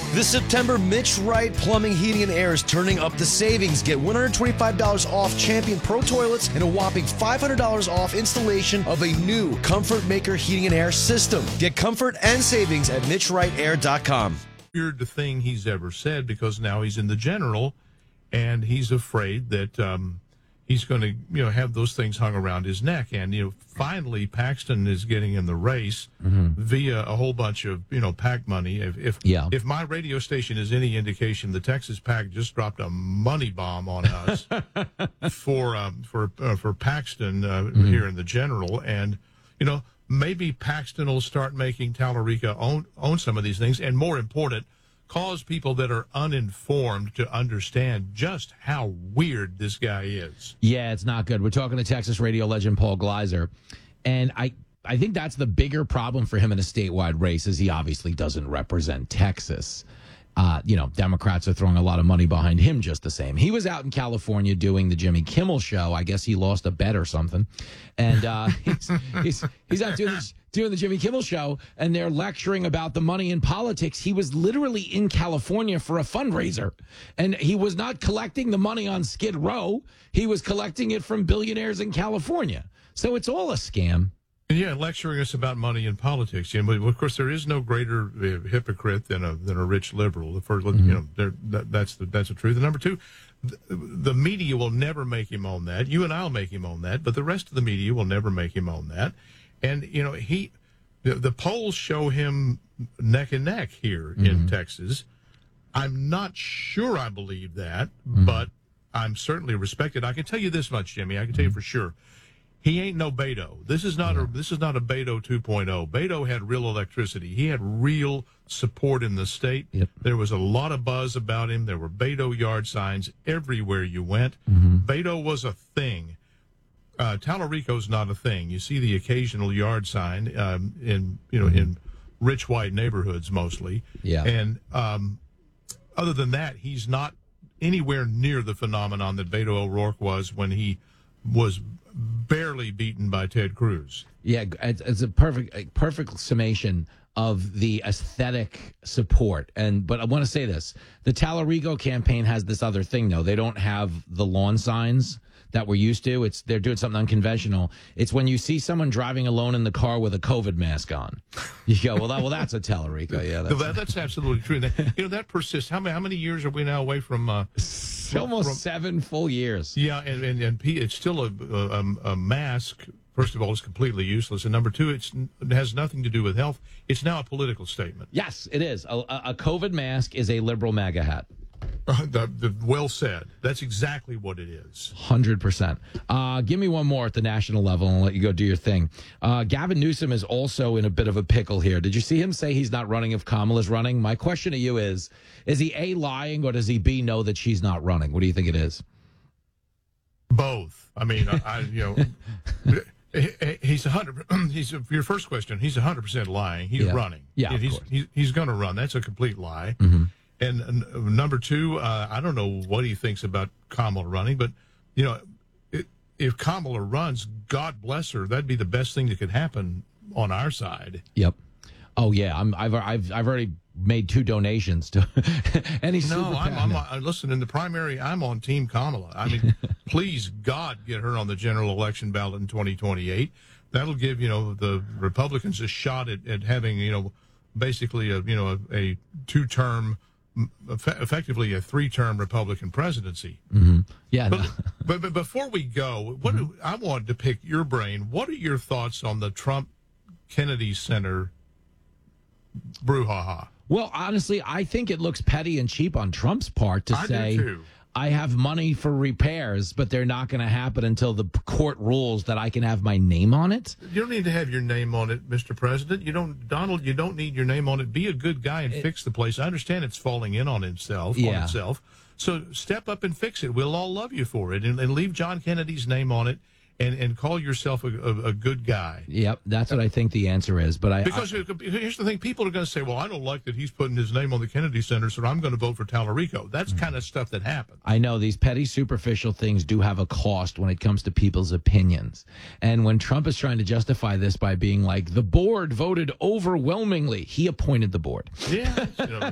This September, Mitch Wright Plumbing, Heating, and Air is turning up the savings. Get $125 off Champion Pro Toilets and a whopping $500 off installation of a new Comfort Maker Heating and Air system. Get comfort and savings at MitchWrightAir.com. Weird thing he's ever said, because now he's in the general, and he's afraid that he's going to, have those things hung around his neck. And, finally Paxton is getting in the race via a whole bunch of, PAC money. If my radio station is any indication, the Texas PAC just dropped a money bomb on us for Paxton here in the general. And, maybe Paxton will start making Tallarico own some of these things, and more important, cause people that are uninformed to understand just how weird this guy is. Yeah, it's not good. We're talking to Texas radio legend Paul Gleiser, and I think that's the bigger problem for him in a statewide race, is he obviously doesn't represent Texas. Democrats are throwing a lot of money behind him just the same. He was out in California doing the Jimmy Kimmel show. I guess he lost a bet or something. And he's out doing the Jimmy Kimmel show, and they're lecturing about the money in politics. He was literally in California for a fundraiser, and he was not collecting the money on Skid Row. He was collecting it from billionaires in California. So it's all a scam. Yeah, lecturing us about money in politics. Of course, there is no greater hypocrite than a rich liberal. The first, that's the truth. And number two, the media will never make him own that. You and I'll make him own that, but the rest of the media will never make him own that. And the polls show him neck and neck here in Texas. I'm not sure I believe that, but I'm certainly respected. I can tell you this much, Jimmy. I can tell you for sure. He ain't no Beto. This is not a Beto 2.0. Beto had real electricity. He had real support in the state. Yep. There was a lot of buzz about him. There were Beto yard signs everywhere you went. Beto was a thing. Tallarico's not a thing. You see the occasional yard sign in rich white neighborhoods mostly. Yeah. And other than that, he's not anywhere near the phenomenon that Beto O'Rourke was when he was barely beaten by Ted Cruz. Yeah, it's a perfect summation of the aesthetic support. But I want to say this. The Tallarico campaign has this other thing, though. They don't have the lawn signs that we're used to. They're doing something unconventional. It's when you see someone driving alone in the car with a COVID mask on. You go, well, that's a Tallarico. Yeah, that's absolutely true. That persists. How many years are we now away from? Almost 7 full years. Yeah, and it's still a mask. First of all, it's completely useless, and number two, it has nothing to do with health. It's now a political statement. Yes, it is. A COVID mask is a liberal MAGA hat. Well said. That's exactly what it is. 100%. Give me one more at the national level and I'll let you go do your thing. Gavin Newsom is also in a bit of a pickle here. Did you see him say he's not running if Kamala's running? My question to you is he A, lying, or does he B, know that she's not running? What do you think it is? Both. I mean, he's 100. Your first question. He's 100% lying. He's running. Yeah, he's going to run. That's a complete lie. And number two, I don't know what he thinks about Kamala running, but if Kamala runs, God bless her. That'd be the best thing that could happen on our side. Yep. Oh yeah, I've already made 2 donations to any. Listen, in the primary, I'm on Team Kamala. I mean, please God, get her on the general election ballot in 2028. That'll give the Republicans a shot at having basically a 2-term. Effectively a 3-term Republican presidency. Yeah. But before we go, I wanted to pick your brain. What are your thoughts on the Trump Kennedy Center brouhaha? Well, honestly, I think it looks petty and cheap on Trump's part to say, do too. I have money for repairs, but they're not going to happen until the court rules that I can have my name on it. You don't need to have your name on it, Mr. President. You don't need your name on it. Be a good guy and fix the place. I understand it's falling in on itself. So step up and fix it. We'll all love you for it. And leave John Kennedy's name on it. And call yourself a good guy. Yep, that's what I think the answer is. But here's the thing: people are going to say, "Well, I don't like that he's putting his name on the Kennedy Center, so I'm going to vote for Tallarico." That's kind of stuff that happens. I know these petty, superficial things do have a cost when it comes to people's opinions. And when Trump is trying to justify this by being like, "The board voted overwhelmingly," he appointed the board. Yeah.